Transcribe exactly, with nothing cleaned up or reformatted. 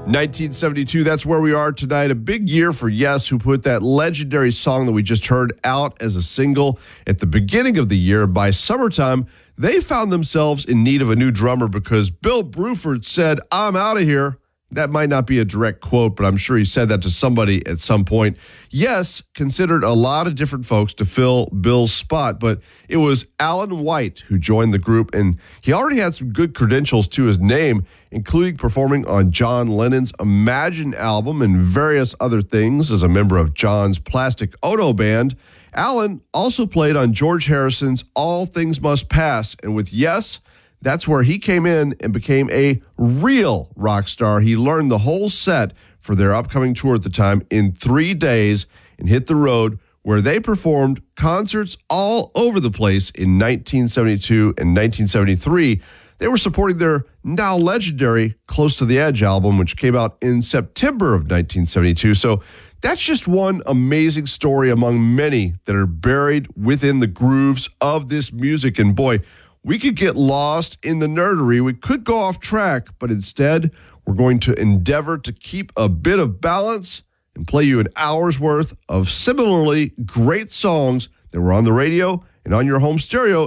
nineteen seventy-two, that's where we are tonight. A big year for Yes, who put that legendary song that we just heard out as a single at the beginning of the year. By summertime, they found themselves in need of a new drummer because Bill Bruford said, "I'm out of here." That might not be a direct quote, but I'm sure he said that to somebody at some point. Yes considered a lot of different folks to fill Bill's spot, but it was Alan White who joined the group, and he already had some good credentials to his name, including performing on John Lennon's Imagine album and various other things as a member of John's Plastic Ono Band. Alan also played on George Harrison's All Things Must Pass, and with Yes, that's where he came in and became a real rock star. He learned the whole set for their upcoming tour at the time in three days and hit the road, where they performed concerts all over the place in nineteen seventy-two and nineteen seventy-three. They were supporting their now legendary Close to the Edge album, which came out in September of nineteen seventy-two. So that's just one amazing story among many that are buried within the grooves of this music. And boy, we could get lost in the nerdery. We could go off track, but instead, we're going to endeavor to keep a bit of balance and play you an hour's worth of similarly great songs that were on the radio and on your home stereo